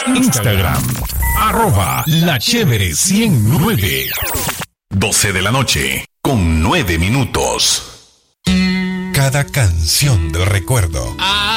Instagram, @lachévere109. 12 de la noche, con 9 minutos. Cada canción del recuerdo